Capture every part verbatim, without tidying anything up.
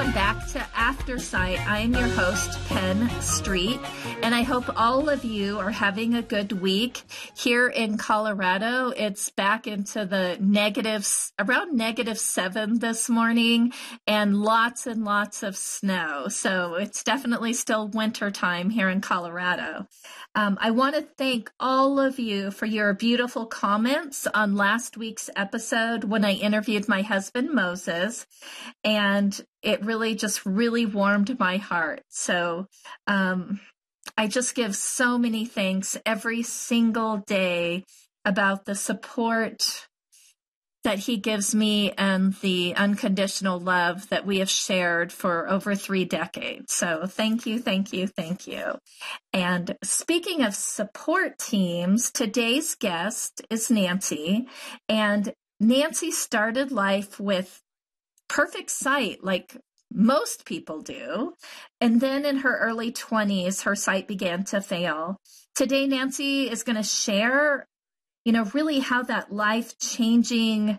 welcome back to Aftersight. I am your host, Penn Street, and I hope all of you are having a good week. Here in Colorado, it's back into the negatives, around negative seven this morning, and lots and lots of snow. So it's definitely still winter time here in Colorado. Um, I want to thank all of you for your beautiful comments on last week's episode when I interviewed my husband, Moses, and it really just really warmed my heart. So um, I just give so many thanks every single day about the support that he gives me and the unconditional love that we have shared for over three decades. So thank you, thank you, thank you. And speaking of support teams, today's guest is Nancy. And Nancy started life with perfect sight, like most people do. And then in her early twenties, her sight began to fail. Today, Nancy is going to share you know, really how that life-changing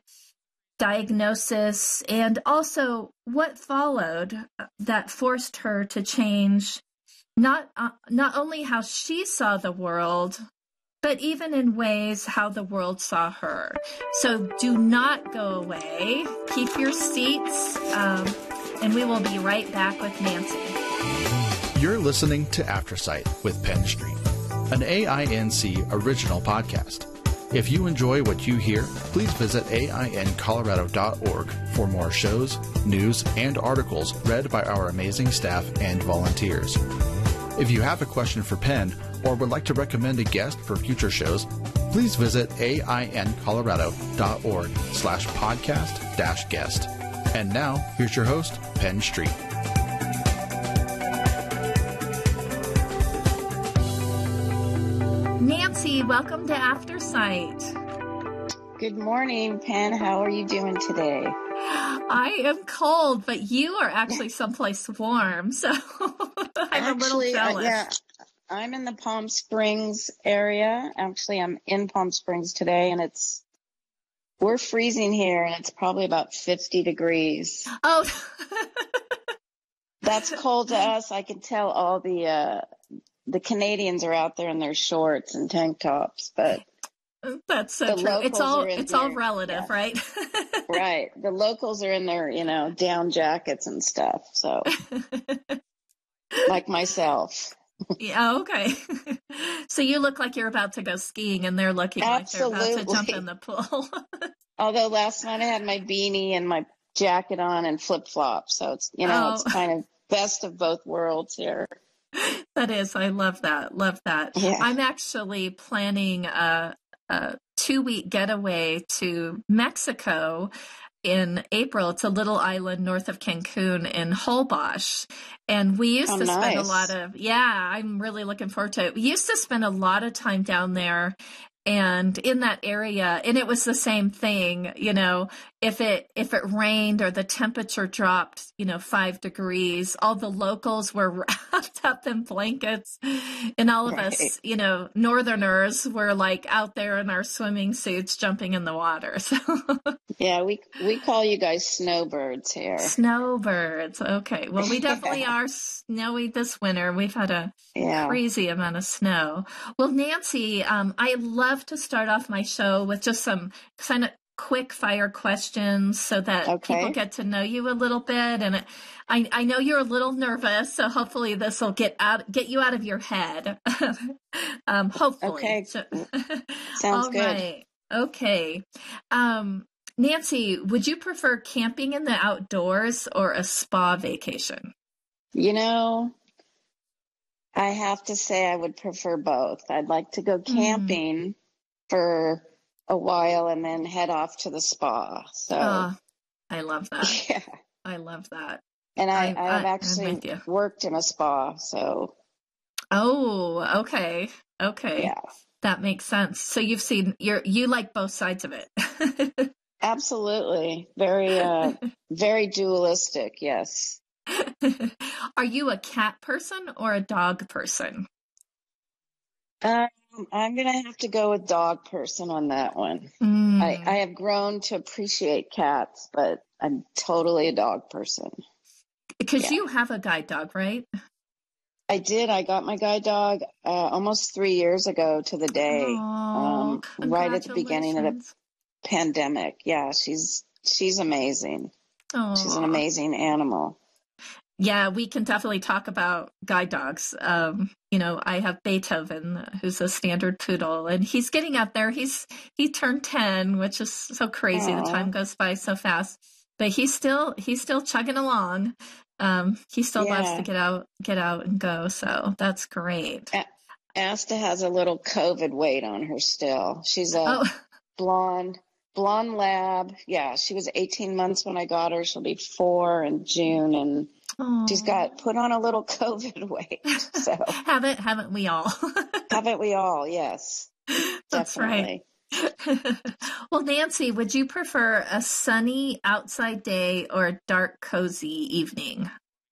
diagnosis and also what followed that forced her to change not uh, not only how she saw the world, but even in ways how the world saw her. So do not go away. Keep your seats, um, and we will be right back with Nancy. You're listening to Aftersight with Penn Street, an A I N C original podcast. If you enjoy what you hear, please visit A I N colorado dot org for more shows, news, and articles read by our amazing staff and volunteers. If you have a question for Penn or would like to recommend a guest for future shows, please visit A I N colorado dot org slash podcast dash guest. And now, here's your host, Penn Street. Nancy, welcome to Aftersight. Good morning, Penn. How are you doing today? I am cold, but you are actually someplace warm, so I'm actually, a little jealous. Uh, yeah, I'm in the Palm Springs area. Actually, I'm in Palm Springs today, and it's we're freezing here, and it's probably about fifty degrees. Oh, that's cold to us. I can tell all the uh, the Canadians are out there in their shorts and tank tops, but that's so true. It's all it's their, all relative, yeah. Right? Right. The locals are in their, you know, down jackets and stuff. So, like myself. Yeah. Okay. So you look like you're about to go skiing, and they're looking Absolutely. Like they're about to jump in the pool. Although last night I had my beanie and my jacket on and flip flops, so it's you know oh. it's kind of best of both worlds here. That is, I love that. Love that. Yeah. I'm actually planning a, a two-week getaway to Mexico in April. It's a little island north of Cancun in Holbox. And we used oh, to spend nice. a lot of, yeah, I'm really looking forward to it. We used to spend a lot of time down there and in that area, and it was the same thing, you know, if it, if it rained or the temperature dropped, you know, five degrees, all the locals were wrapped up in blankets, and all of right. us, you know, Northerners were like out there in our swimming suits jumping in the water. So yeah, we, we call you guys snowbirds here. Snowbirds. Okay. Well, we definitely are snowy this winter. We've had a yeah. crazy amount of snow. Well, Nancy, um, I love to start off my show with just some kind of quick fire questions so that okay. people get to know you a little bit. And it, I, I know you're a little nervous, so hopefully this will get out, get you out of your head. um, hopefully. Okay. So, Sounds all good. Right. Okay. Um, Nancy, would you prefer camping in the outdoors or a spa vacation? You know, I have to say I would prefer both. I'd like to go camping mm. for a while and then head off to the spa. So oh, I love that. Yeah. I love that. And I, I, I've I, actually worked in a spa, so. Oh, okay. Okay. Yeah. That makes sense. So you've seen, you're, you like both sides of it. Absolutely. Very, uh, very dualistic. Yes. Are you a cat person or a dog person? Um, I'm going to have to go with dog person on that one. Mm. I, I have grown to appreciate cats, but I'm totally a dog person. Because Yeah. you have a guide dog, right? I did. I got my guide dog uh, almost three years ago to the day, Oh, um, right at the beginning of the congratulations. pandemic. Yeah, she's she's amazing. She's an Oh, amazing animal. yeah, we can definitely talk about guide dogs. Um, you know, I have Beethoven, who's a standard poodle, and he's getting up there. He's he turned ten, which is so crazy. The time Aw. goes by so fast. But he's still he's still chugging along. Um, he still loves to Yeah. get out get out and go. So that's great. A- Asta has a little COVID weight on her still. She's a Oh, blonde blonde lab. Yeah, she was eighteen months when I got her. She'll be four in June, and she's oh. got put on a little COVID weight. So haven't haven't we all? haven't we all? Yes, That's right. definitely. Well, Nancy, would you prefer a sunny outside day or a dark, cozy evening?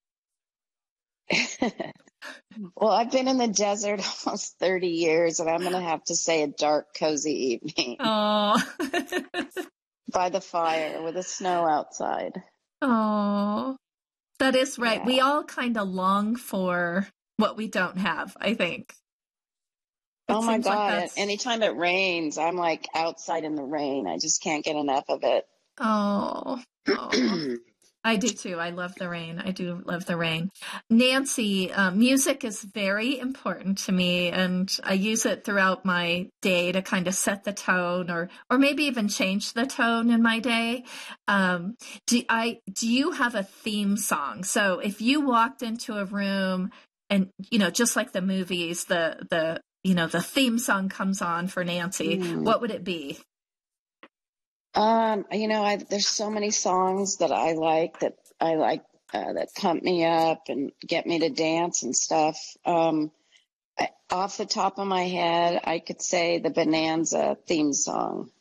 Well, I've been in the desert almost thirty years, and I'm going to have to say a dark, cozy evening Oh, by the fire with the snow outside. oh, that is right. Yeah. We all kind of long for what we don't have, I think. It Oh my seems like God. that's- Anytime it rains, I'm like outside in the rain. I just can't get enough of it. Oh, oh. I do too. I love the rain. I do love the rain. Nancy, uh, music is very important to me, and I use it throughout my day to kind of set the tone, or or maybe even change the tone in my day. Um, do I do you have a theme song? So if you walked into a room, and you know, just like the movies, the the you know the theme song comes on for Nancy, Mm. what would it be? Um, you know, I, there's so many songs that I like that I like uh, that pump me up and get me to dance and stuff. Um, I, off the top of my head, I could say the Bonanza theme song.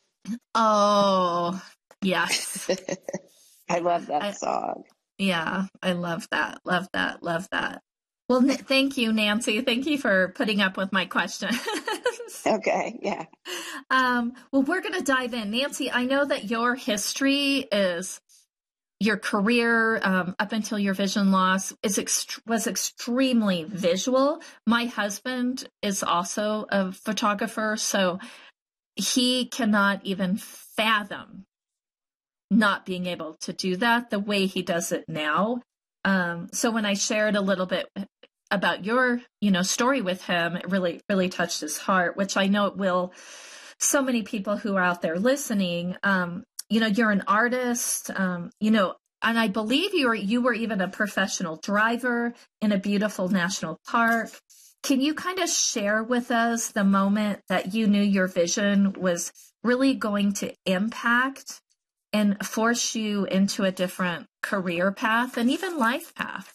Oh, yes. I love that I- song. Yeah, I love that. Love that. Love that. Well, n- thank you, Nancy. Thank you for putting up with my question. Okay, yeah. um, well, we're going to dive in. Nancy, I know that your history is your career um, up until your vision loss is ext- was extremely visual. My husband is also a photographer, so he cannot even fathom not being able to do that the way he does it now. Um, so when I shared a little bit about your, you know, story with him, it really, really touched his heart, which I know it will. So many people who are out there listening, um, you know, you're an artist, um, you know, and I believe you were, you were even a professional driver in a beautiful national park. Can you kind of share with us the moment that you knew your vision was really going to impact and force you into a different career path and even life path?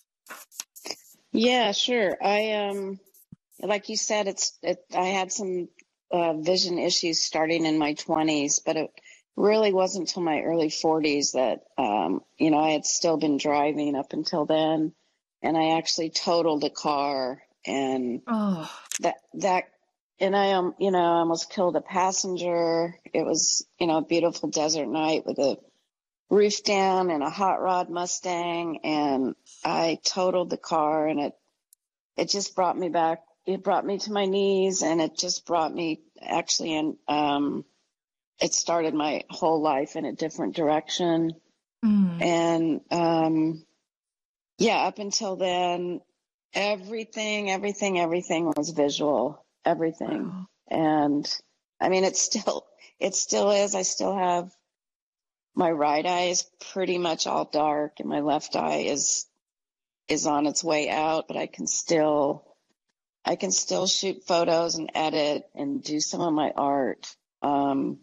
Yeah, sure. I um, like you said, it's it. I had some uh, vision issues starting in my twenties, but it really wasn't until my early forties that um, you know, I had still been driving up until then, and I actually totaled a car, and Oh, that that, and I um, you know, I almost killed a passenger. It was, you know, a beautiful desert night with a roof down and a hot rod Mustang, and I totaled the car, and it it just brought me back. It brought me to my knees, and it just brought me actually in. Um, it started my whole life in a different direction, mm. and um, yeah, up until then, everything, everything, everything was visual. Everything, Wow. and I mean, it still, it still is. I still have. My right eye is pretty much all dark, and my left eye is is on its way out, but I can still I can still shoot photos and edit and do some of my art. Um,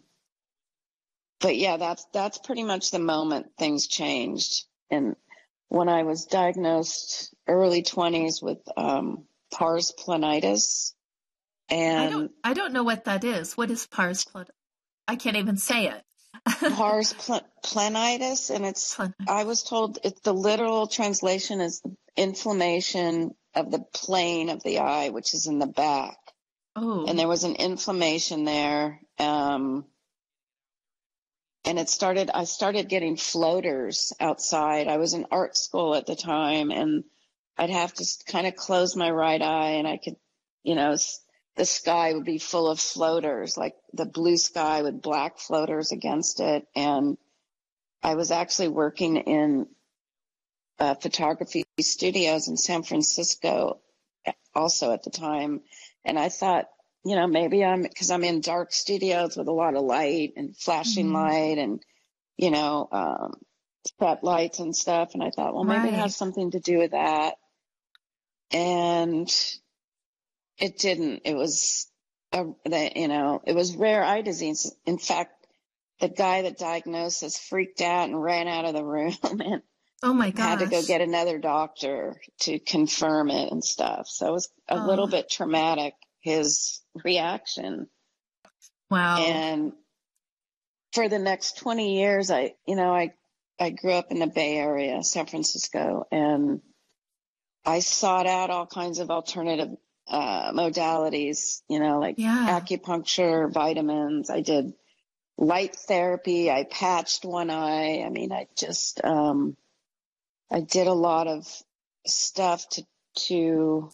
but yeah, that's that's pretty much the moment things changed. And when I was diagnosed early twenties with um, pars planitis, I and don't, I don't know what that is. What is pars planitis? I can't even say it. pars pl- planitis, and it's, Plan- I was told it's the literal translation is the inflammation of the plane of the eye, which is in the back. Oh, And there was an inflammation there. Um, and it started, I started getting floaters outside. I was in art school at the time, and I'd have to kind of close my right eye, and I could, you know, the sky would be full of floaters, like the blue sky with black floaters against it. And I was actually working in uh, photography studios in San Francisco also at the time. And I thought, you know, maybe I'm, because I'm in dark studios with a lot of light and flashing mm-hmm. light and, you know, um, spotlights and stuff. And I thought, well, maybe right. it has something to do with that. And it didn't. It was, a, the, you know, it was rare eye disease. In fact, the guy that diagnosed us freaked out and ran out of the room and oh my gosh. had to go get another doctor to confirm it and stuff. So it was a oh. little bit traumatic, his reaction. Wow. And for the next twenty years, I, you know, I, I grew up in the Bay Area, San Francisco, and I sought out all kinds of alternative uh, modalities, you know, like yeah. acupuncture, vitamins. I did light therapy. I patched one eye. I mean, I just, um, I did a lot of stuff to, to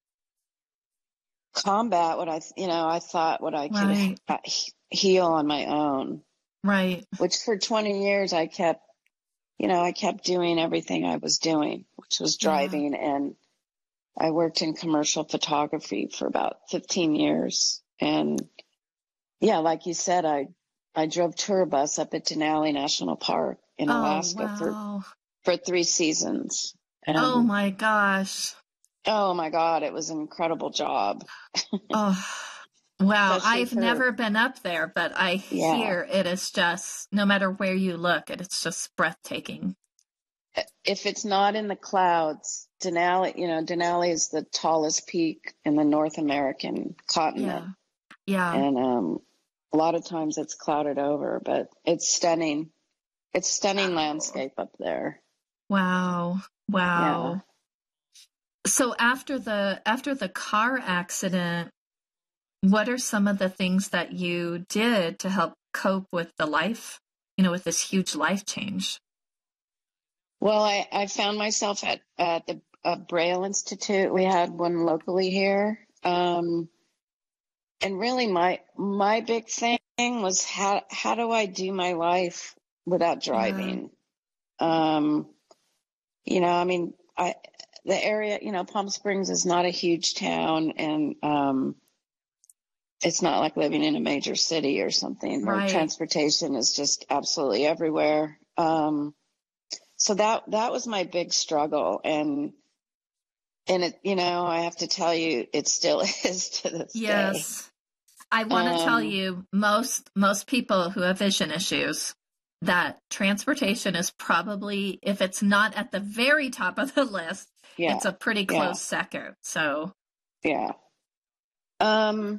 combat what I, you know, I thought what I could right. he- heal on my own. Right. Which for twenty years I kept, you know, I kept doing everything I was doing, which was driving. Yeah. And I worked in commercial photography for about fifteen years. And yeah, like you said, I, I drove tour bus up at Denali National Park in oh, Alaska wow. for, for three seasons. And, oh my gosh. Oh my God. It was an incredible job. oh, wow. Especially I've for, never been up there, but I yeah. hear it is just, no matter where you look, it's just breathtaking. If it's not in the clouds, Denali, you know, Denali is the tallest peak in the North American continent. Yeah. yeah. And um, a lot of times it's clouded over, but it's stunning. It's stunning wow. landscape up there. Wow. Wow. Yeah. So after the after the car accident, what are some of the things that you did to help cope with the life, you know, with this huge life change? Well, I, I found myself at, at the uh, Braille Institute. We had one locally here. Um, and really my, my big thing was how, how do I do my life without driving? Yeah. Um, you know, I mean, I, the area, you know, Palm Springs is not a huge town, and, um, it's not like living in a major city or something where right. transportation is just absolutely everywhere. Um, So that, that was my big struggle. And, and it, you know, I have to tell you, it still is to this yes. day. Yes. I want to um, tell you, most, most people who have vision issues, that transportation is probably, if it's not at the very top of the list, yeah, it's a pretty close yeah. second. So, yeah. Um,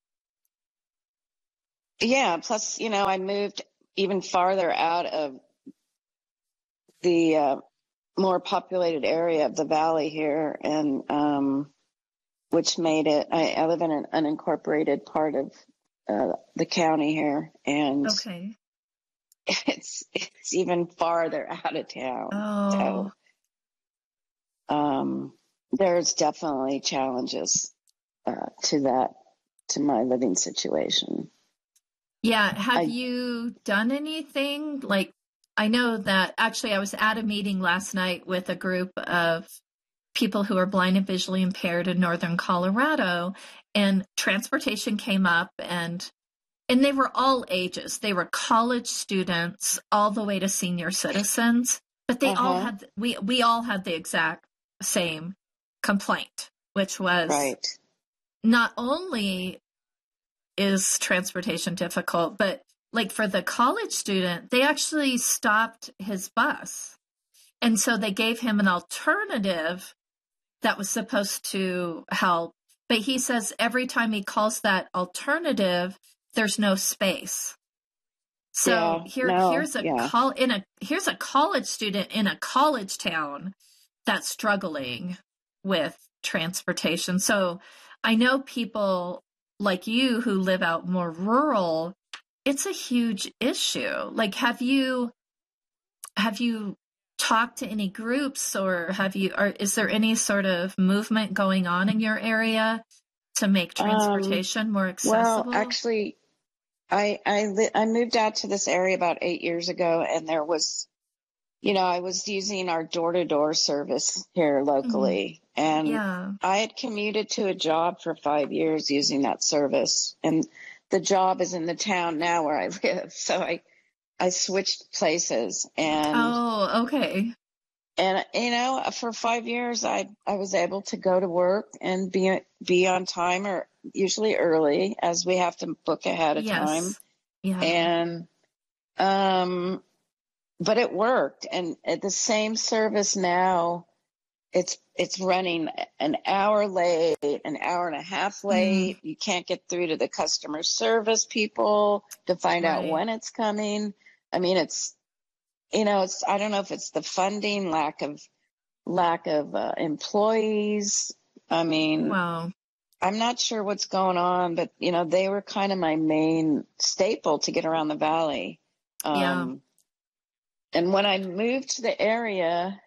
yeah. Plus, you know, I moved even farther out of the uh, more populated area of the valley here, and um, which made it, I, I live in an unincorporated part of uh, the county here, and okay. it's it's even farther out of town. Oh. So um, there's definitely challenges uh, to that, to my living situation. Yeah. Have I, you done anything like, I know that actually I was at a meeting last night with a group of people who are blind and visually impaired in northern Colorado, and transportation came up, and and they were all ages. They were college students all the way to senior citizens, but they uh-huh. all had, we, we all had the exact same complaint, which was right. not only is transportation difficult, but like for the college student, they actually stopped his bus. And so they gave him an alternative that was supposed to help. But he says every time he calls that alternative, there's no space. So yeah, here, no, here's a yeah. col- in a here's a college student in a college town that's struggling with transportation. So I know people like you who live out more rural it's a huge issue. Like, have you, have you talked to any groups, or have you, or is there any sort of movement going on in your area to make transportation um, more accessible? Well, actually, I, I, li- I moved out to this area about eight years ago, and there was, you know, I was using our door-to-door service here locally, mm-hmm. and yeah. I had commuted to a job for five years using that service, and the job is in the town now where I live. So I, I switched places, and oh, okay. And you know, for five years, I I was able to go to work and be be on time, or usually early, as we have to book ahead of yes. time. Yeah. And um, but it worked. And at the same service now, it's it's running an hour late, an hour and a half late. Mm. You can't get through to the customer service people to find right. out when it's coming. I mean, it's, you know, it's, I don't know if it's the funding, lack of, lack of uh, employees. I mean, wow. I'm not sure what's going on, but you know, they were kind of my main staple to get around the valley. Um, yeah. And when I moved to the area,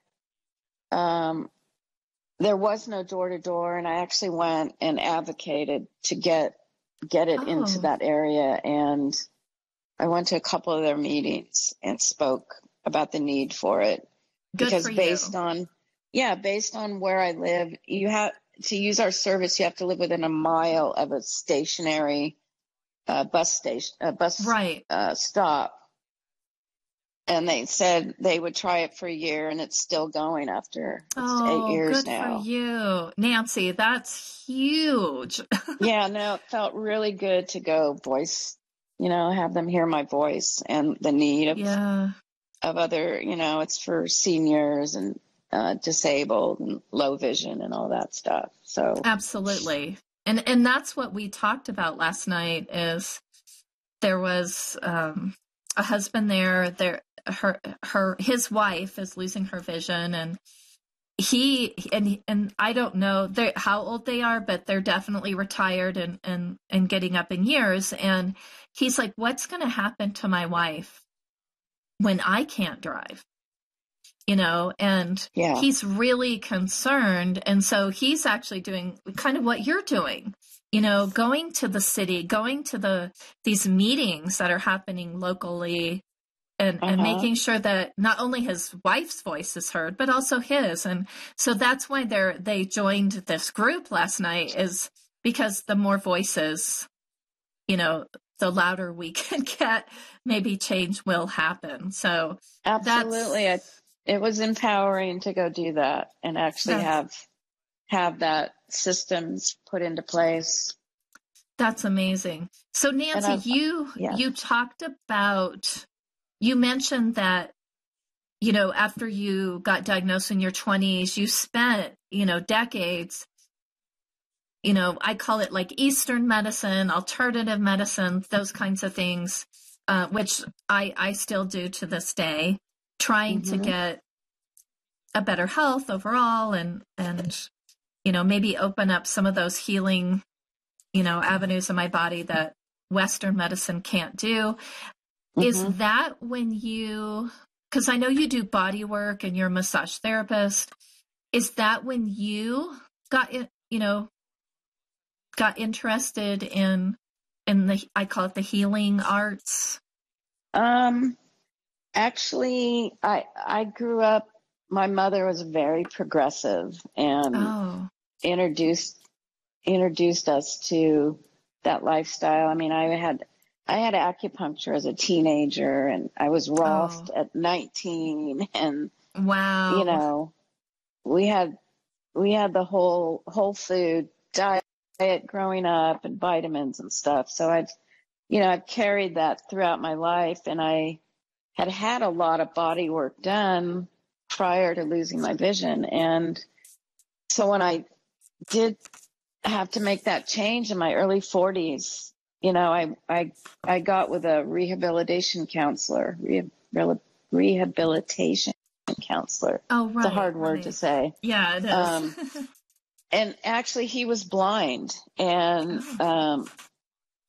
um, there was no door to door, and I actually went and advocated to get, get it oh. into that area. And I went to a couple of their meetings and spoke about the need for it. Good because for based you. on, yeah, based on where I live, you have to use our service. You have to live within a mile of a stationary uh, bus station, uh, bus right. uh, stop. And they said they would try it for a year, and it's still going after oh, eight years good now. For you, Nancy. That's huge. Yeah, no, it felt really good to go voice, you know, have them hear my voice and the need of, yeah. of other, you know, it's for seniors and uh, disabled and low vision and all that stuff. So absolutely. And, and that's what we talked about last night is there was um, a husband there, there, her, her, his wife is losing her vision, and he, and, and I don't know how old they are, but they're definitely retired and, and, and getting up in years. And he's like, what's going to happen to my wife when I can't drive? You know, and yeah. he's really concerned. And so he's actually doing kind of what you're doing, you know, going to the city, going to the, these meetings that are happening locally, and, uh-huh. and making sure that not only his wife's voice is heard, but also his. And so that's why they're, they joined this group last night, is because the more voices, you know, the louder we can get, maybe change will happen. So absolutely. That's, it was empowering to go do that and actually have, have that systems put into place. That's amazing. So Nancy, you, yeah. you talked about, you mentioned that, you know, after you got diagnosed in your twenties, you spent, you know, decades, you know, I call it like Eastern medicine, alternative medicine, those kinds of things, uh, which I, I still do to this day, trying mm-hmm. to get a better health overall, and, and, you know, maybe open up some of those healing, you know, avenues in my body that Western medicine can't do. Mm-hmm. Is that when you, because I know you do body work and you're a massage therapist, is that when you got, you know, got interested in, in the, I call it the healing arts? Um, actually, I, I grew up, my mother was very progressive and oh. introduced, introduced us to that lifestyle. I mean, I had, I had acupuncture as a teenager, and I was Rolfed oh. at nineteen, and wow, you know, we had, we had the whole, whole food diet growing up and vitamins and stuff. So I've, you know, I've carried that throughout my life, and I had had a lot of body work done prior to losing my vision. And so when I did have to make that change in my early forties, you know, I, I, I got with a rehabilitation counselor, rehabil- rehabilitation counselor. Oh, right. It's a hard word right. to say. Yeah, it is. Um, and actually he was blind, and, um,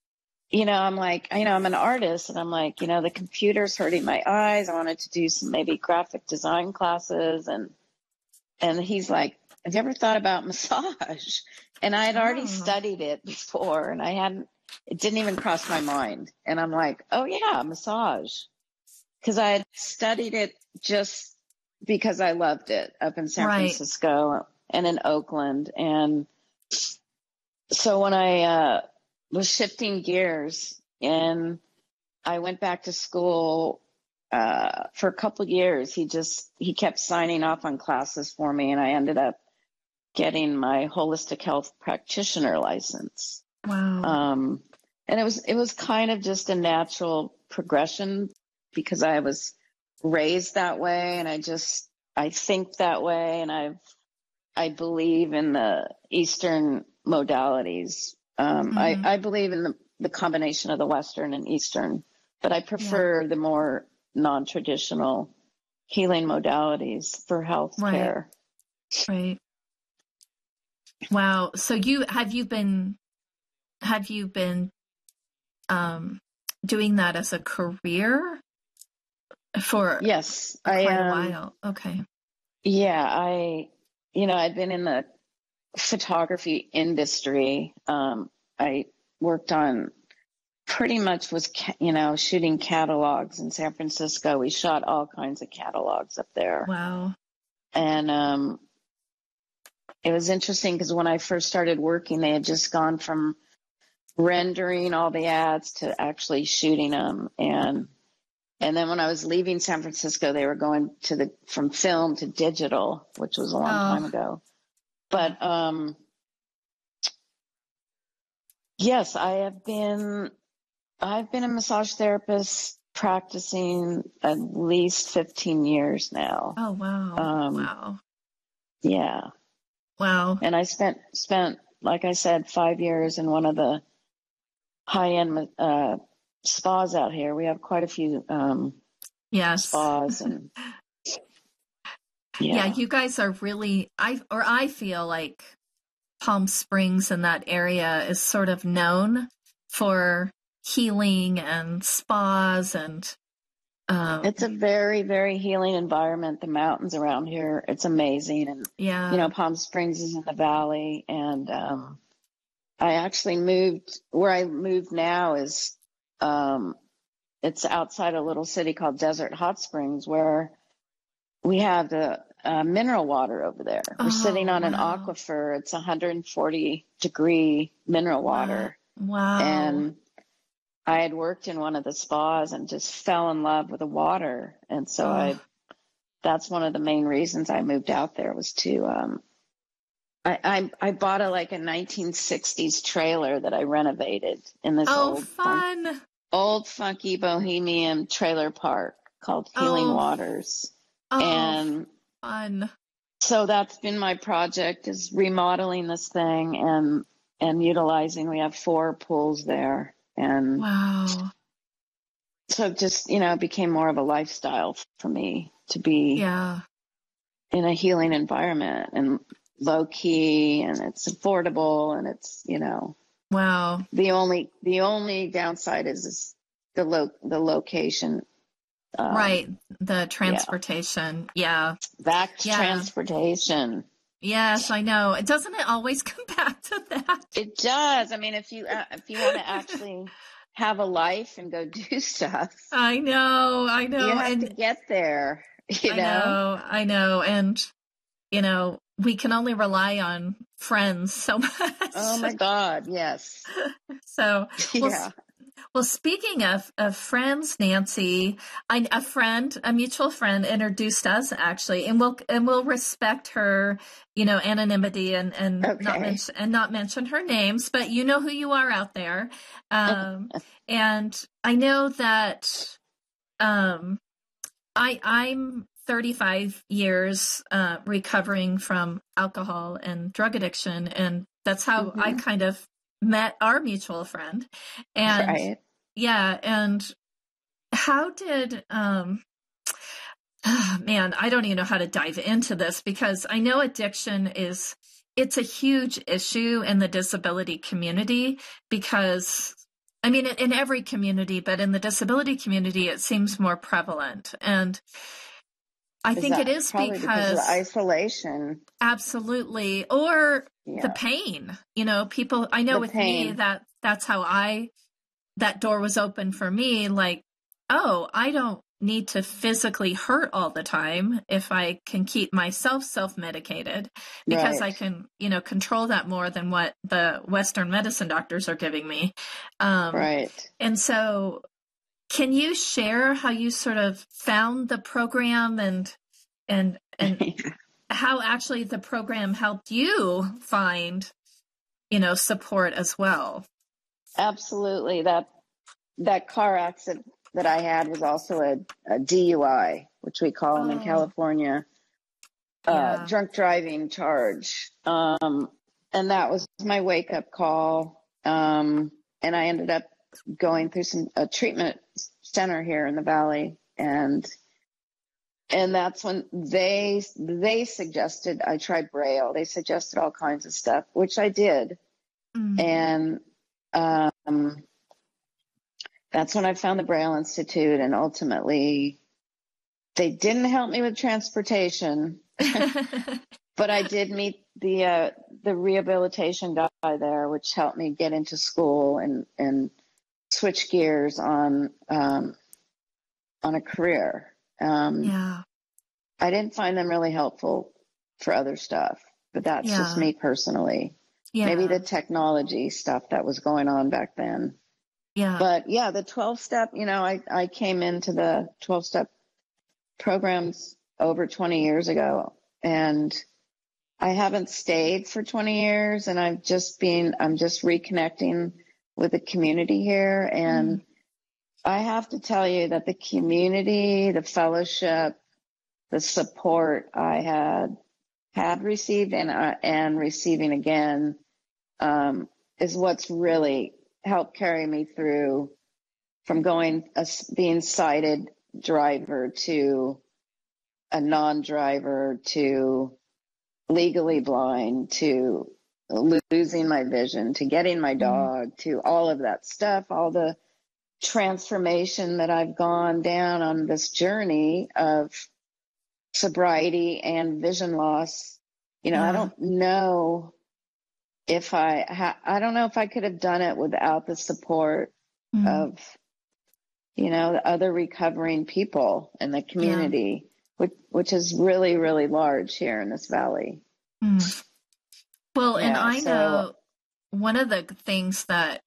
you know, I'm like, you know, I'm an artist, and I'm like, you know, the computer's hurting my eyes. I wanted to do some maybe graphic design classes. And, and he's like, have you ever thought about massage? And I had already Oh. studied it before, and I hadn't, it didn't even cross my mind. And I'm like, oh yeah, massage. Cause I had studied it just because I loved it up in San Right. Francisco and in Oakland. And so when I, uh, was shifting gears, and I went back to school, uh, for a couple of years, he just, he kept signing off on classes for me, and I ended up getting my holistic health practitioner license. Wow. Um, and it was, it was kind of just a natural progression because I was raised that way, and I just, I think that way. And I've, I believe in the Eastern modalities. Um, Mhm. I, I believe in the, the combination of the Western and Eastern, but I prefer the more non-traditional healing modalities for health Right. care. Right. Wow. So you, have you been, have you been, um, doing that as a career for Yes, quite I, a um, while? Okay. yeah, I, you know, I've been in the photography industry. Um, I worked on pretty much was, ca- you know, shooting catalogs in San Francisco. We shot all kinds of catalogs up there. Wow. And, um, it was interesting because when I first started working, they had just gone from rendering all the ads to actually shooting them. And, and then when I was leaving San Francisco, they were going to the, from film to digital, which was a long Oh. time ago. But, um, yes, I have been, I've been a massage therapist practicing at least fifteen years now. Oh, wow. Um, Wow. Yeah. Wow. And I spent, spent, like I said, five years in one of the high-end, uh, spas out here. We have quite a few, um, Yes. spas and Yeah, yeah. you guys are really, I, or I feel like Palm Springs in that area is sort of known for healing and spas and, um, It's a very, very healing environment. The mountains around here, it's amazing. And, yeah. you know, Palm Springs is in the valley. And um, I actually moved, where I moved now is, um, it's outside a little city called Desert Hot Springs, where we have the uh, mineral water over there. We're Oh, sitting on an wow. aquifer. It's one hundred forty degree mineral water. Wow. And I had worked in one of the spas and just fell in love with the water. And so Oh. I, that's one of the main reasons I moved out there was to, um, I, I, I bought a, like a nineteen sixties trailer that I renovated in this Oh, old, fun, fun. old funky bohemian trailer park called Healing Oh. Waters. Oh, And fun. so that's been my project, is remodeling this thing and, and utilizing, we have four pools there. And Wow. so it just, you know, it became more of a lifestyle for me to be Yeah. in a healing environment and low key, and it's affordable, and it's, you know, Wow. the only, the only downside is, is the lo- the location. Um, Right. The transportation. Yeah. Back Yeah. transportation. Yes, I know. It doesn't it always come back to that? It does. I mean, if you, uh, if you want to actually have a life and go do stuff, I know. I know. you have and to get there, you I know? know. I know. And, you know, we can only rely on friends so much. Oh my God. Yes. So, well, Yeah. s- well, speaking of, of friends, Nancy, I, a friend, a mutual friend introduced us actually, and we'll, and we'll respect her, you know, anonymity and, and not Okay. mention, and not mention her names, but you know who you are out there. Um, and I know that, um, I, I'm thirty-five years, uh, recovering from alcohol and drug addiction. And that's how Mhm. I kind of met our mutual friend. And Right. yeah. And how did, um, oh, man, I don't even know how to dive into this because I know addiction is, it's a huge issue in the disability community because, I I mean, in every community, but in the disability community, it seems more prevalent. And I Is think it that is probably because, because of the isolation? absolutely, or the Yeah, pain, you know, people, I know the with me pain. that that's how I, that door was open for me. Like, oh, I don't need to physically hurt all the time if I can keep myself self-medicated, because I Right. can, you know, control that more than what the Western medicine doctors are giving me. Um, Right. and so can you share how you sort of found the program and, and, and how actually the program helped you find, you know, support as well? Absolutely. That that car accident that I had was also a, a D U I, which we call them in Oh, California, uh, yeah. drunk driving charge. Um, and that was my wake up call. Um, and I ended up going through some a treatment center here in the Valley, and and that's when they they suggested I try Braille. They suggested all kinds of stuff, which I did, Mm. and um, that's when I found the Braille Institute, and ultimately they didn't help me with transportation, but I did meet the uh, the rehabilitation guy there, which helped me get into school and and switch gears on um, on a career. Um, Yeah. I didn't find them really helpful for other stuff, but that's just Yeah. me personally. Maybe Yeah. the technology stuff that was going on back then. Yeah. But yeah, the twelve step, you know, I, I came into the twelve step programs over twenty years ago, and I haven't stayed for twenty years, and I've just been, I'm just reconnecting with the community here. And Mm. I have to tell you that the community, the fellowship, the support I had had received and uh, and receiving again um, is what's really helped carry me through from going a, being sighted driver to a non-driver to legally blind to losing my vision to getting my Mm. dog to all of that stuff, all the transformation that I've gone down on this journey of sobriety and vision loss. You know, I Yeah. don't know if I, ha- I don't know if I could have done it without the support Mm. of, you know, the other recovering people in the Yeah. community, which, which is really, really large here in this valley. Mm. Well, and Yeah. I So, know one of the things that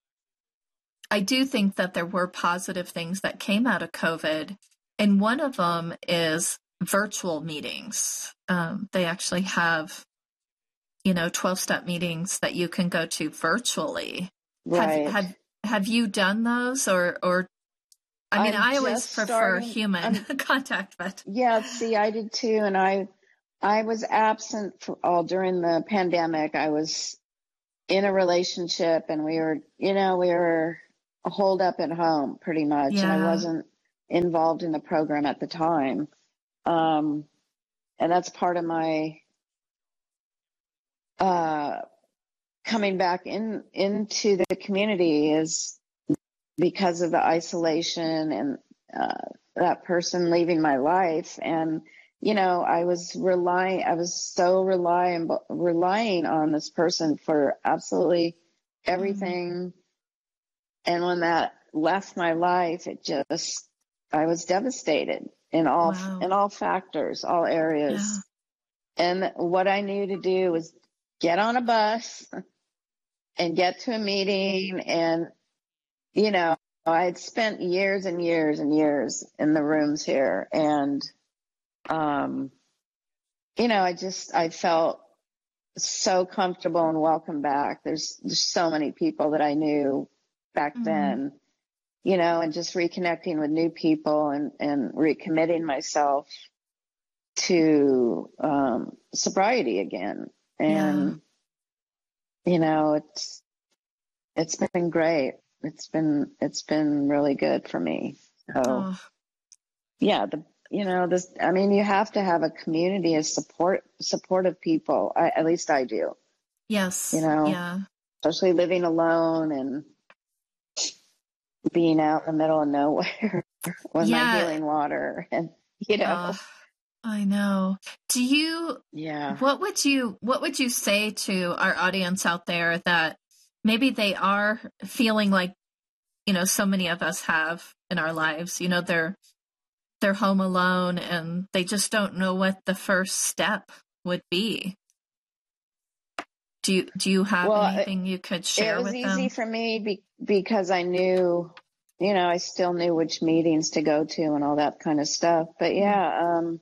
I do think that there were positive things that came out of COVID, and one of them is virtual meetings. Um, they actually have, you know, twelve-step meetings that you can go to virtually. Have right. have have you done those, or or I mean, I'm I always just prefer starting. human I'm, contact, but yeah, see, I did too. And I, I was absent for all during the pandemic. I was in a relationship and we were, you know, we were holed up at home pretty much. And I yeah, wasn't involved in the program at the time. Um, and that's part of my, uh, coming back in, into the community is because of the isolation and, uh, that person leaving my life. And, you know, I was relying, I was so relying, relying on this person for absolutely mm, everything. And when that left my life, it just, I was devastated in all, wow, in all factors, all yeah, areas. And what I knew to do was get on a bus and get to a meeting. And, you know, I had spent years and years and years in the rooms here. And, um, you know, I just, I felt so comfortable and welcome back. There's, there's so many people that I knew back mm, then, you know, and just reconnecting with new people and, and recommitting myself to um, sobriety again. yeah, And, you know, it's, it's been great. It's been, it's been really good for me. So oh, yeah, the, you know, this, I mean, you have to have a community of support, supportive people. I, at least I do, you yes, know, yeah, especially living alone and being out in the middle of nowhere with Yeah. my healing water, and you know. Uh, I know. Do you, Yeah. what would you, what would you say to our audience out there that maybe they are feeling like, you know, so many of us have in our lives, you know, they're, they're home alone and they just don't know what the first step would be. Do you, do you have Well, anything you could share it was with easy them? for me be, because I knew, you know, I still knew which meetings to go to and all that kind of stuff. But yeah, um,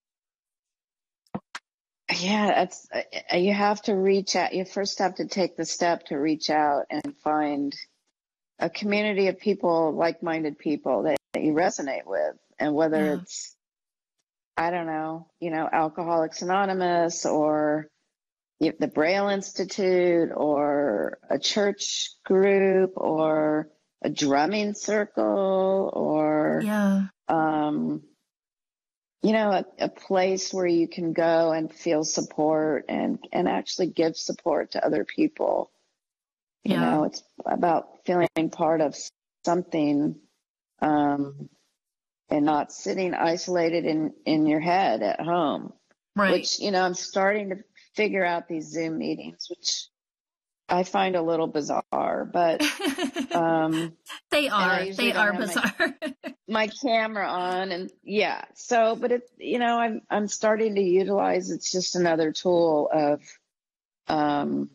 yeah, it's, uh, you have to reach out. You first have to take the step to reach out and find a community of people, like-minded people that, that you resonate with. And whether Yeah. it's, I don't know, you know, Alcoholics Anonymous or the Braille Institute or a church group or a drumming circle or, Yeah. um, you know, a, a place where you can go and feel support and, and actually give support to other people. You Yeah. know, it's about feeling part of something, um, and not sitting isolated in, in your head at home. Right. Which, you know, I'm starting to figure out these Zoom meetings, which I find a little bizarre, but um, they are, usually they don't are have bizarre. my, my camera on, and yeah. So, but it, you know, I'm I'm starting to utilize. It's just another tool of um,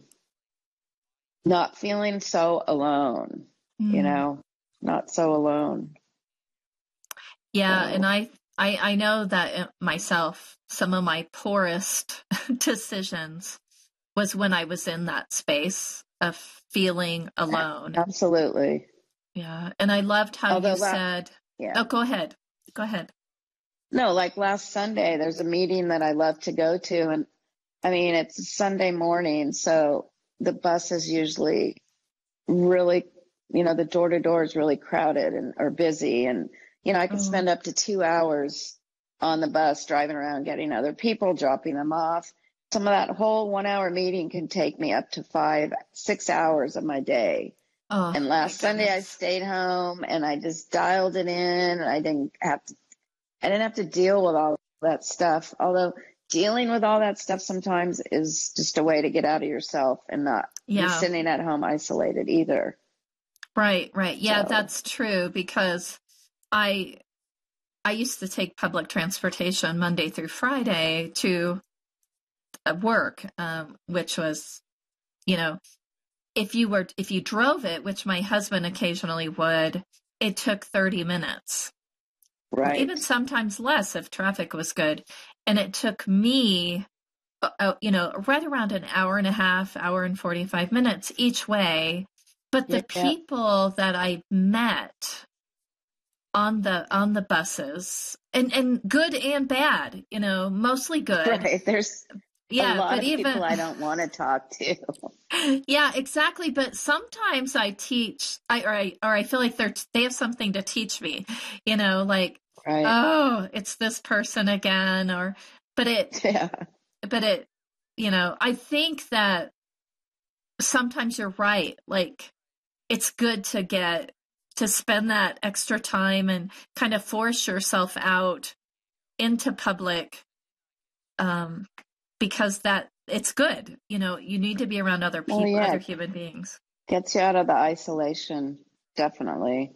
not feeling so alone. You Mm. know, not so alone. Yeah, So. and I, I, I know that myself, some of my poorest decisions was when I was in that space of feeling alone. Absolutely. Yeah, and I loved how Although you la- said, yeah. oh, go ahead. Go ahead. No, like last Sunday, there's a meeting that I love to go to. And I mean, it's a Sunday morning, so the bus is usually really, you know, the door to door is really crowded and or busy. And, you know, I could Oh. spend up to two hours on the bus driving around, getting other people, dropping them off. Some of that whole one hour meeting can take me up to five, six hours of my day. Oh, and last Sunday I stayed home and I just dialed it in, and I didn't have to, I didn't have to deal with all that stuff. Although dealing with all that stuff sometimes is just a way to get out of yourself and not yeah. be sitting at home isolated either. Right, right. Yeah, So. that's true, because I I used to take public transportation Monday through Friday to work, um, which was, you know, if you were if you drove it, which my husband occasionally would, it took thirty minutes. Right. Or even sometimes less if traffic was good. And it took me, uh, you know, right around an hour and a half, hour and forty-five minutes each way. But the Yeah. people that I met on the on the buses, and, and good and bad, you know, mostly good. Right. There's yeah, a lot but of even, people I don't want to talk to. Yeah, exactly. But sometimes I teach, I or I or I feel like they're they have something to teach me, you know, like, Right. oh, it's this person again, or but it Yeah. but it, you know, I think that sometimes you're right. Like, it's good to get to spend that extra time and kind of force yourself out into public, um, because that it's good. You know, you need to be around other people, Well, yeah. other human beings. Gets you out of the isolation. Definitely.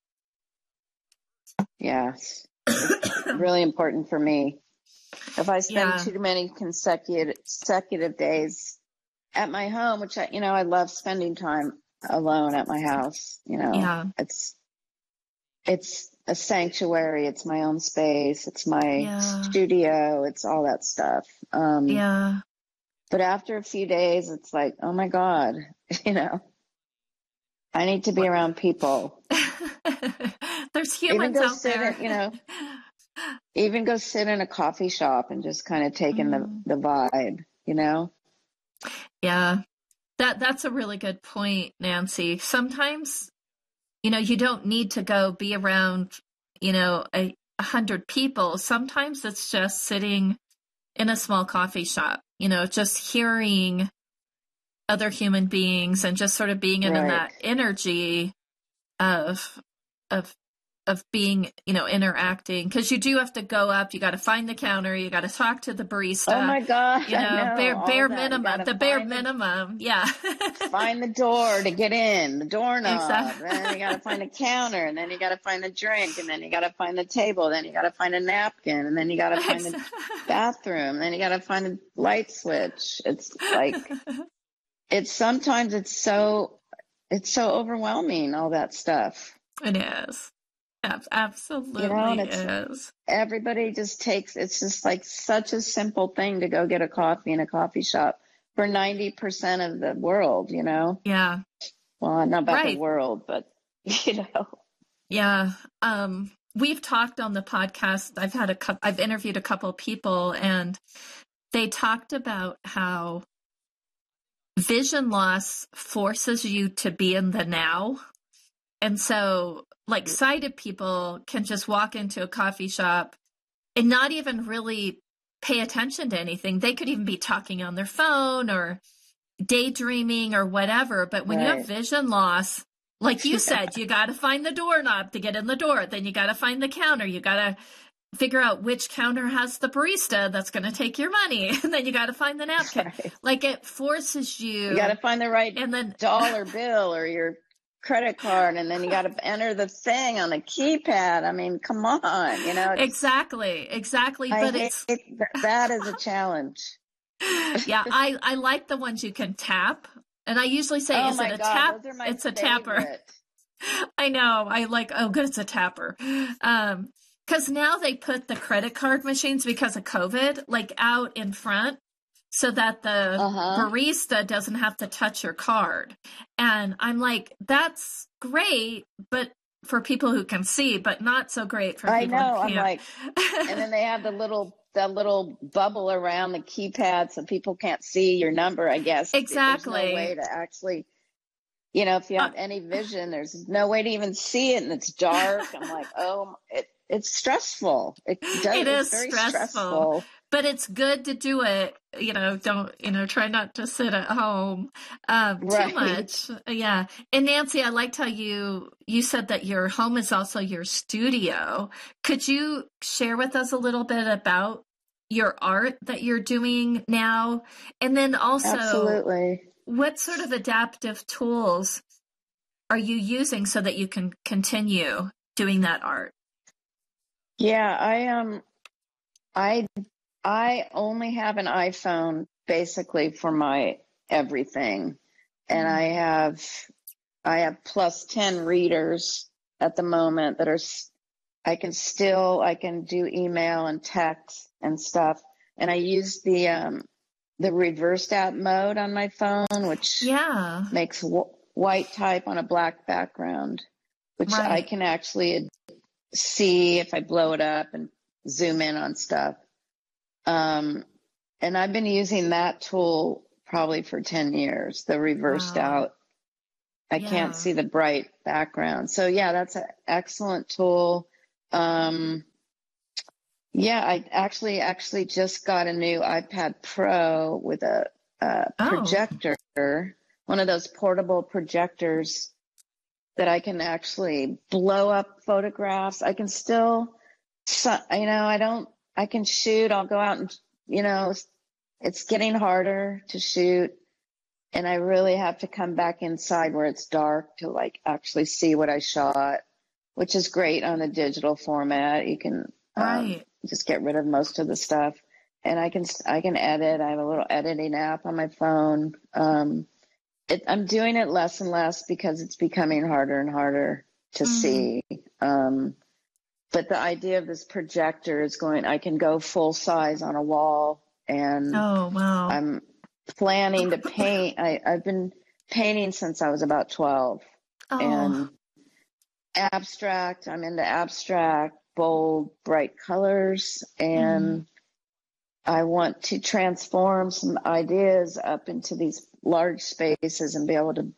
Yes. It's really important for me. If I spend Yeah. too many consecutive consecutive days at my home, which I, you know, I love spending time alone at my house. You know, Yeah. it's it's a sanctuary. It's my own space. It's my Yeah. studio. It's all that stuff. Um, Yeah. But after a few days, it's like, oh my God, you know, I need to be around people. There's Even humans go out sit there. in, you know, even go sit in a coffee shop and just kind of take in Mm. the, the vibe, you know? Yeah. That that's a really good point, Nancy. Sometimes, you know, you don't need to go be around, you know, a, a hundred people. Sometimes it's just sitting in a small coffee shop, you know, just hearing other human beings and just sort of being in, in Right. that energy of of of being, you know, interacting, because you do have to go up, you got to find the counter, you got to talk to the barista. Oh my God. You know, I know, bare all bare that. minimum, the bare minimum. The, yeah. Find the door to get in, the doorknob. Exactly. Then you got to find a counter, and then you got to find a drink, and then you got to find the table, then you got to find a napkin, and then you got to find the bathroom, then you got to find a light switch. It's like, it's sometimes it's so, it's so overwhelming, all that stuff. It is. Absolutely, you know, and it's, is. Everybody just takes, it's just like such a simple thing to go get a coffee in a coffee shop for ninety percent of the world, you know? Yeah. Well, not about right. the world, but, you know. Yeah. Um, we've talked on the podcast. I've had a couple, I've interviewed a couple of people, and they talked about how vision loss forces you to be in the now. And so, like, sighted people can just walk into a coffee shop and not even really pay attention to anything. They could even be talking on their phone or daydreaming or whatever. But when right. you have vision loss, like you said, you got to find the doorknob to get in the door. Then you got to find the counter. You got to figure out which counter has the barista that's going to take your money. And then you got to find the napkin. Right. Like, it forces you. You got to find the right and then, dollar bill or your credit card, and then you got to enter the thing on the keypad. I mean, come on, you know. Exactly, exactly. I but hate it's it, that is a challenge. Yeah, I I like the ones you can tap, and I usually say, oh "Is my it a God, tap? Those are my it's a favorite. tapper." I know. I like. Oh, good, it's a tapper. Um, because now they put the credit card machines, because of COVID, like out in front, so that the uh-huh. barista doesn't have to touch your card. And I'm like, that's great, but for people who can see, but not so great for people I know, who can't. I'm like, and then they have the little the little bubble around the keypad so people can't see your number, I guess. Exactly. There's no way to actually, you know, if you have uh, any vision, there's no way to even see it, and it's dark. I'm like, oh, it, it's stressful. It, does, it is it's very stressful. stressful. But it's good to do it, you know, don't, you know, try not to sit at home um, right. too much. Yeah. And Nancy, I liked how you, you said that your home is also your studio. Could you share with us a little bit about your art that you're doing now? And then also, absolutely, what sort of adaptive tools are you using so that you can continue doing that art? Yeah, I, um, I, I only have an iPhone basically for my everything. And I have, I have plus ten readers at the moment that are, I can still, I can do email and text and stuff. And I use the, um, the reversed app mode on my phone, which yeah. makes w- white type on a black background, which right. I can actually see if I blow it up and zoom in on stuff. Um, and I've been using that tool probably for ten years, the reversed wow. out. I yeah. can't see the bright background. So yeah, that's an excellent tool. Um, yeah, I actually, actually just got a new iPad Pro with a, a oh. projector, one of those portable projectors that I can actually blow up photographs. I can still, you know, I don't, I can shoot. I'll go out and, you know, it's getting harder to shoot. And I really have to come back inside where it's dark to like actually see what I shot, which is great on the digital format. You can right. um, just get rid of most of the stuff. And I can, I can edit. I have a little editing app on my phone. Um, it, I'm doing it less and less because it's becoming harder and harder to mm. see. Um, But the idea of this projector is going, I can go full size on a wall, and oh, wow. I'm planning to paint. I, I've been painting since I was about twelve oh. and abstract. I'm into abstract, bold, bright colors. And mm. I want to transform some ideas up into these large spaces and be able to,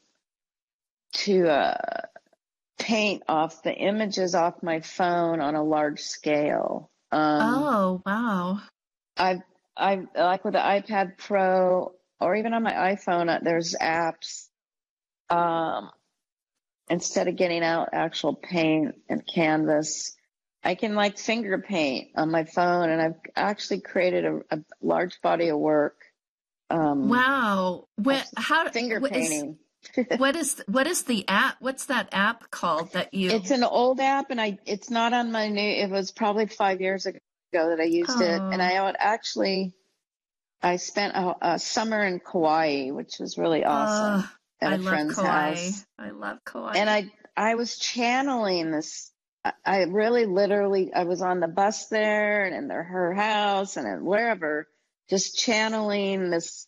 to, uh, paint off the images off my phone on a large scale. Um, oh, wow. I've, I've like with the iPad Pro or even on my iPhone, there's apps, um, instead of getting out actual paint and canvas, I can like finger paint on my phone, and I've actually created a, a large body of work. Um, wow. What, how, finger what is, painting. what is, what is the app? What's that app called that you? It's an old app, and I, it's not on my new, it was probably five years ago that I used oh. it. And I would actually, I spent a, a summer in Kauai, which was really awesome. Oh, at I a love friend's Kauai. house. I love Kauai. And I, I was channeling this. I, I really literally, I was on the bus there and in their, her house and in wherever, just channeling this,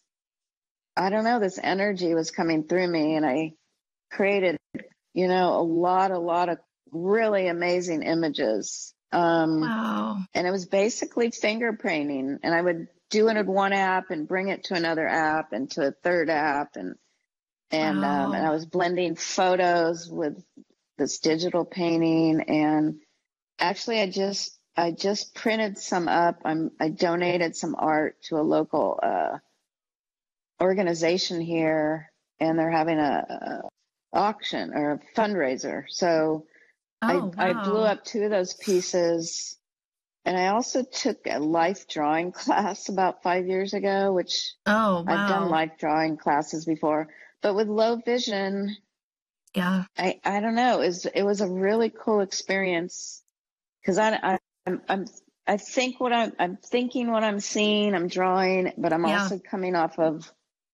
I don't know, this energy was coming through me. And I created, you know, a lot, a lot of really amazing images. Um, wow. And it was basically finger painting. And I would do it in one app and bring it to another app and to a third app. And, and, wow. um, and I was blending photos with this digital painting. And actually I just, I just printed some up. I'm, I donated some art to a local, uh, organization here, and they're having a, a auction or a fundraiser. So oh, I, wow. I blew up two of those pieces. And I also took a life drawing class about five years ago, which oh, wow. I've done life drawing classes before, but with low vision. Yeah. I, I don't know. It was, it was a really cool experience, because I, I, I'm, I'm, I think what I'm, I'm thinking what I'm seeing, I'm drawing, but I'm yeah. also coming off of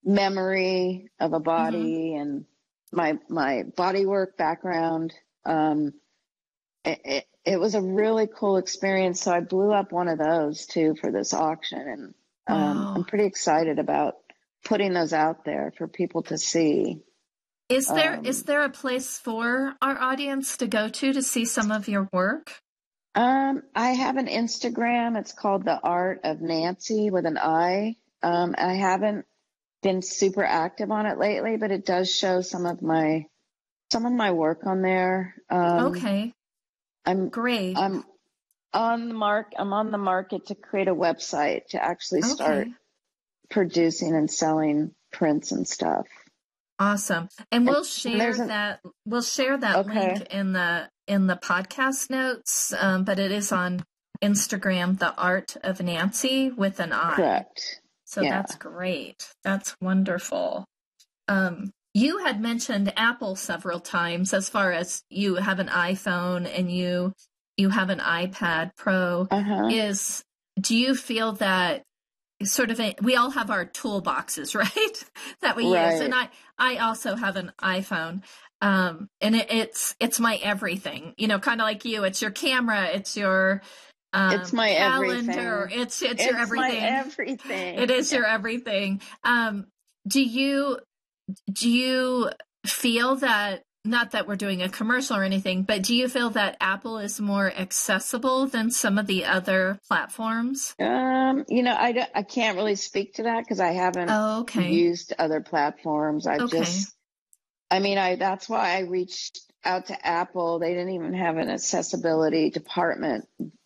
memory of a body mm-hmm. and my, my body work background. Um, it, it, it was a really cool experience. So I blew up one of those too for this auction, and um, wow. I'm pretty excited about putting those out there for people to see. Is there um, is there a place for our audience to go to to see some of your work? Um, I have an Instagram. It's called The Art of Nancy with an I. Um, I haven't been super active on it lately, but it does show some of my some of my work on there. Um, okay, I'm great. I'm on the mark. I'm on the market to create a website to actually start okay. producing and selling prints and stuff. Awesome. And we'll share an, that we'll share that okay. link in the in the podcast notes. Um, but it is on Instagram, The Art of Nancy with an I. Correct. So yeah. that's great. That's wonderful. Um, you had mentioned Apple several times, as far as you have an iPhone and you you have an iPad Pro. Uh-huh. Is do you feel that sort of a, we all have our toolboxes, right? that we right. use, and I I also have an iPhone, um, and it, it's it's my everything. You know, kind of like you. It's your camera. It's your um, it's my calendar. Everything. It's it's, it's your everything. My everything. It is your everything. Um, do you do you feel that? Not that we're doing a commercial or anything, but do you feel that Apple is more accessible than some of the other platforms? Um, you know, I, I can't really speak to that because I haven't oh, okay. used other platforms. I okay. just, I mean, I that's why I reached out to Apple. They didn't even have an accessibility department